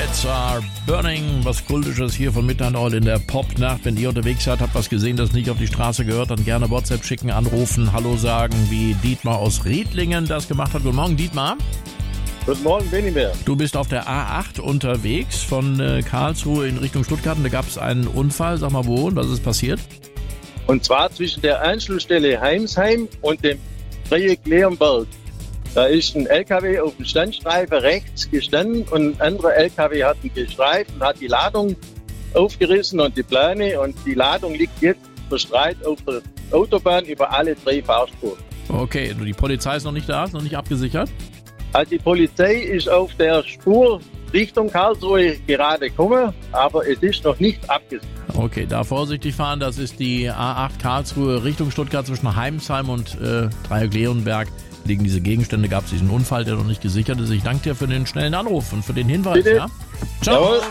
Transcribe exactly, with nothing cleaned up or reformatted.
Lights are burning. Was Kultisches hier von Midnight Oil in der Popnacht. Wenn ihr unterwegs seid, habt was gesehen, das nicht auf die Straße gehört, dann gerne WhatsApp schicken, anrufen, Hallo sagen, wie Dietmar aus Riedlingen das gemacht hat. Guten Morgen, Dietmar. Guten Morgen, Benimir. Du bist auf der A acht unterwegs von äh, Karlsruhe in Richtung Stuttgart und da gab es einen Unfall. Sag mal wo und was ist passiert? Und zwar zwischen der Anschlussstelle Heimsheim und dem Dreieck Leonberg. Da ist ein L K W auf dem Standstreifen rechts gestanden und ein anderer L K W hat ihn gestreift und hat die Ladung aufgerissen und die Pläne. Und die Ladung liegt jetzt verstreut auf der Autobahn über alle drei Fahrspuren. Okay, die Polizei ist noch nicht da, ist noch nicht abgesichert? Also die Polizei ist auf der Spur Richtung Karlsruhe gerade gekommen, aber es ist noch nicht abgesichert. Okay, da vorsichtig fahren, das ist die A acht Karlsruhe Richtung Stuttgart zwischen Heimsheim und äh, Dreieck Leonberg. Liegen diese Gegenstände, gab es diesen Unfall, der noch nicht gesichert ist. Ich danke dir für den schnellen Anruf und für den Hinweis. Bitte. Ja? Ciao. Jawohl.